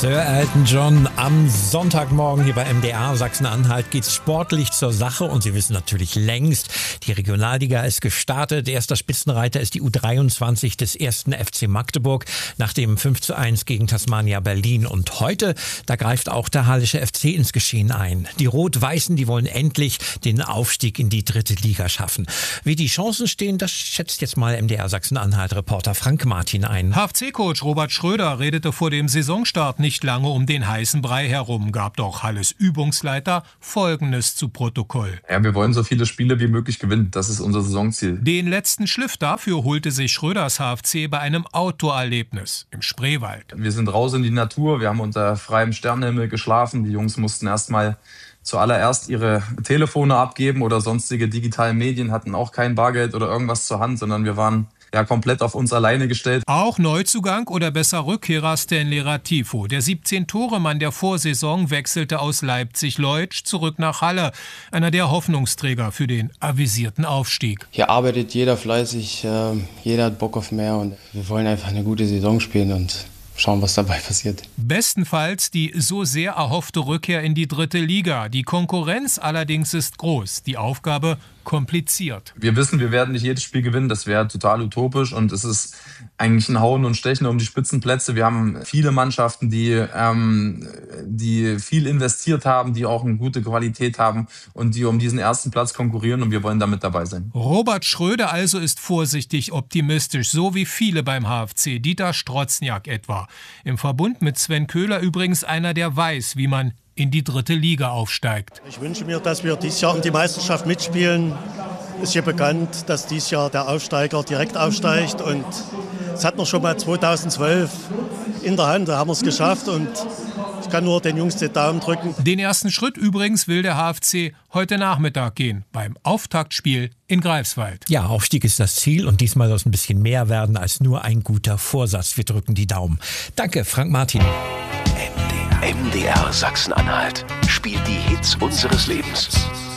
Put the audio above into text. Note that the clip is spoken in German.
Sir Elton John am Sonntagmorgen hier bei MDR Sachsen-Anhalt geht's sportlich zur Sache und Sie wissen natürlich längst, die Regionalliga ist gestartet. Erster Spitzenreiter ist die U23 des 1. FC Magdeburg nach dem 5:1 gegen Tasmania Berlin. Und heute, da greift auch der Hallische FC ins Geschehen ein. Die Rot-Weißen, die wollen endlich den Aufstieg in die 3. Liga schaffen. Wie die Chancen stehen, das schätzt jetzt mal MDR Sachsen-Anhalt-Reporter Frank Martin ein. HFC-Coach Robert Schröder redete vor dem Saisonstart nicht lange um den heißen Brei herum, gab doch Halles Übungsleiter Folgendes zu Protokoll. Ja, wir wollen so viele Spiele wie möglich gewinnen. Das ist unser Saisonziel. Den letzten Schliff dafür holte sich Schröders HFC bei einem Outdoor-Erlebnis im Spreewald. Wir sind raus in die Natur, wir haben unter freiem Sternenhimmel geschlafen. Die Jungs mussten erstmal zuallererst ihre Telefone abgeben oder sonstige digitalen Medien, hatten auch kein Bargeld oder irgendwas zur Hand, sondern wir waren komplett auf uns alleine gestellt. Auch Neuzugang oder besser Rückkehrer Stanley Ratifo. Der 17-Tore-Mann der Vorsaison wechselte aus Leipzig-Leutsch zurück nach Halle. Einer der Hoffnungsträger für den avisierten Aufstieg. Hier arbeitet jeder fleißig, jeder hat Bock auf mehr und wir wollen einfach eine gute Saison spielen und schauen, was dabei passiert. Bestenfalls die so sehr erhoffte Rückkehr in die 3. Liga. Die Konkurrenz allerdings ist groß. Die Aufgabe kompliziert. Wir wissen, wir werden nicht jedes Spiel gewinnen. Das wäre total utopisch und es ist eigentlich ein Hauen und Stechen um die Spitzenplätze. Wir haben viele Mannschaften, die viel investiert haben, die auch eine gute Qualität haben und die um diesen ersten Platz konkurrieren und wir wollen damit dabei sein. Robert Schröder also ist vorsichtig optimistisch, so wie viele beim HFC, Dieter Strotzniak etwa. Im Verbund mit Sven Köhler übrigens einer, der weiß, wie man in die 3. Liga aufsteigt. Ich wünsche mir, dass wir dieses Jahr um die Meisterschaft mitspielen. Ist hier bekannt, dass dieses Jahr der Aufsteiger direkt aufsteigt und es hat noch schon mal 2012 in der Hand, da haben wir es geschafft und ich kann nur den Jungs den Daumen drücken. Den ersten Schritt übrigens will der HFC heute Nachmittag gehen, beim Auftaktspiel in Greifswald. Ja, Aufstieg ist das Ziel und diesmal soll es ein bisschen mehr werden als nur ein guter Vorsatz. Wir drücken die Daumen. Danke, Frank Martin. MDR Sachsen-Anhalt spielt die Hits unseres Lebens.